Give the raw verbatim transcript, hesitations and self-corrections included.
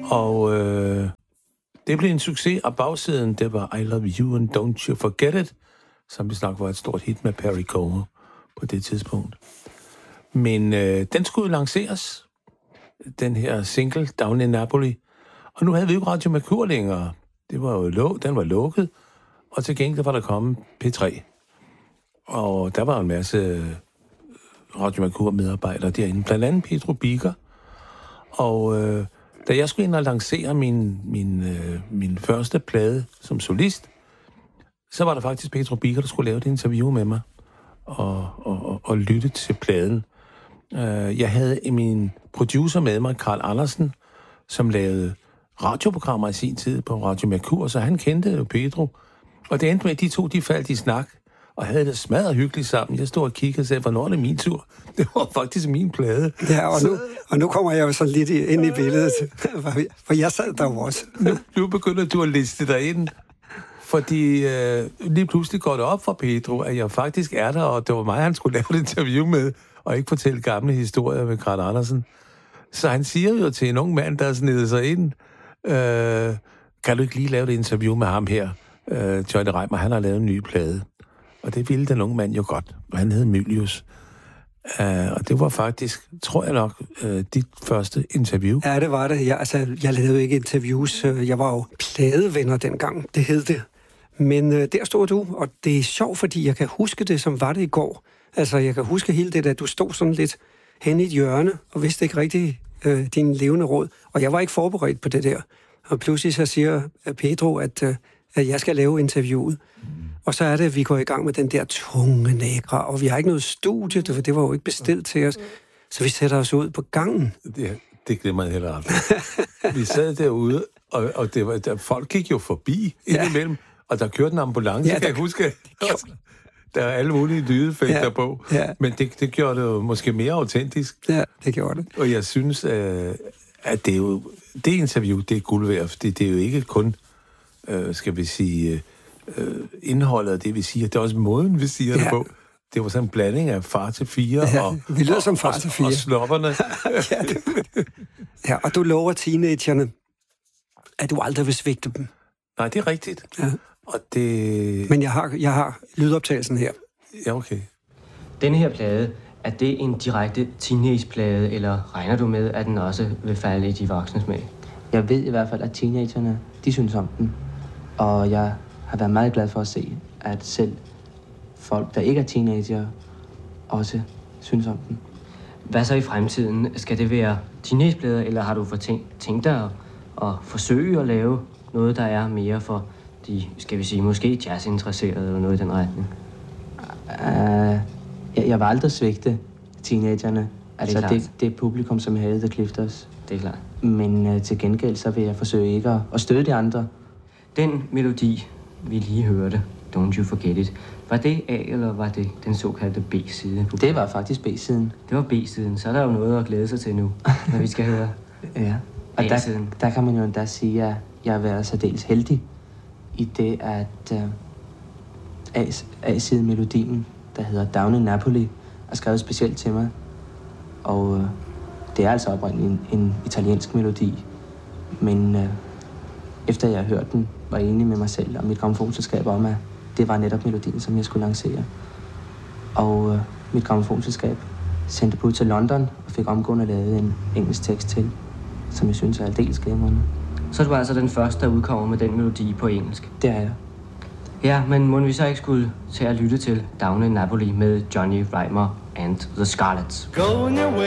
Og øh, det blev en succes, og bagsiden, det var I Love You and Don't You Forget It, som vi snakkede var et stort hit med Perry Como på det tidspunkt. Men øh, den skulle lanceres, den her single, Down in Napoli. Og nu havde vi jo Radio Mercur længere. Det var jo luk, den var lukket, og til gengæld var der kommet P tre. Og der var en masse Radio Mercur-medarbejdere derinde, blandt andet Pedro Biker. Og øh, da jeg skulle ind og lancere min, min, øh, min første plade som solist, så var der faktisk Pedro Biker, der skulle lave et interview med mig og, og, og, og lytte til pladen. Uh, jeg havde min producer med mig, Carl Andersen, som lavede radioprogrammer i sin tid på Radio Mercur, så han kendte jo Pedro. Og det endte med, at de to, de faldt i snak, og havde det smadret hyggeligt sammen. Jeg stod og kiggede og sagde, hvornår er det min tur? Det var faktisk min plade. Ja, og nu, og nu kommer jeg jo så lidt ind i billedet, for jeg sad der jo også. Nu, nu begynder du at liste dig ind, fordi øh, lige pludselig går det op for Pedro, at jeg faktisk er der, og det var mig, han skulle lave et interview med, og ikke fortælle gamle historier med Carl Andersen. Så han siger jo til en ung mand, der snedet sig ind, øh, kan du ikke lige lave et interview med ham her? Øh, Johnny Reimer, han har lavet en ny plade. Og det ville den unge mand jo godt, og han hed Mylius. Uh, og det var faktisk, tror jeg nok, uh, dit første interview. Ja, det var det. Jeg, altså, jeg lavede ikke interviews. Jeg var jo pladevenner dengang, det hed det. Men uh, der stod du, og det er sjovt, fordi jeg kan huske det, som var det i går. Altså, jeg kan huske hele det, at du stod sådan lidt hen i et hjørne, og vidste ikke rigtig uh, din levende råd. Og jeg var ikke forberedt på det der. Og pludselig så siger Pedro, at, uh, at jeg skal lave interviewet. Mm. Og så er det, at vi går i gang med den der tunge nægra, og vi har ikke noget studie, for det var jo ikke bestilt til os. Så vi sætter os ud på gangen. Det, det glemmer jeg heller aldrig. Vi sad derude, og, og det var, der, folk gik jo forbi ja. indimellem, og der kørte en ambulance, ja, der, kan jeg huske. Der er alle mulige lydeffekter ja. på. Ja. Men det, det gjorde det jo måske mere autentisk. Ja, det gjorde det. Og jeg synes, at det er jo, det interview, det er guld værd, fordi det er jo ikke kun, skal vi sige, Øh, indholdet af det, vi siger. Det er også måden, vi siger ja. det på. Det var sådan en blanding af far til fire ja, og, vi lyder som far til fire. Og slopperne. ja, det, ja, og du lover teenagerne, at du aldrig vil svigte dem. Nej, det er rigtigt. Ja. Og det... Men jeg har, jeg har lydoptagelsen her. Ja, okay. Denne her plade, er det en direkte teenageplade, eller regner du med, at den også vil falde i de voksne smag? Jeg ved i hvert fald, at teenagerne, de synes om den. Og jeg har været meget glad for at se, at selv folk, der ikke er teenager, også synes om den. Hvad så i fremtiden? Skal det være teenageplader, eller har du tænkt, tænkt dig at, at forsøge at lave noget, der er mere for de, skal vi sige, måske jazzinteresserede eller noget i den retning? Uh, jeg, jeg vil aldrig svigte teenagerne. Altså det, det, det publikum, som jeg havde, The Clifters. Det er klart. Men uh, til gengæld, så vil jeg forsøge ikke at, at støde de andre. Den melodi, vi lige hørte, Don't You Forget It, var det A, eller var det den såkaldte B-side? Det var faktisk B-siden. Det var B-siden, så er der jo noget at glæde sig til nu, når vi skal høre ja, og der, der kan man jo endda sige, at jeg har været særdeles heldig i det, at uh, A-siden melodien, der hedder Down in Napoli, er skrevet specielt til mig. Og uh, det er altså oprindeligt en, en italiensk melodi, men uh, efter jeg har hørt den, var jeg enig med mig selv og mit grammofonselskab om, at det var netop melodien, som jeg skulle lancere. Og øh, mit grammofonselskab sendte på ud til London og fik omgående lavet en engelsk tekst til, som jeg synes er aldeles glimrende. Så du var altså den første, der udkommer med den melodi på engelsk? Det er jeg. Ja, men må vi så ikke skulle til at lytte til Down in Napoli med Johnny Reimer and the Scarlets?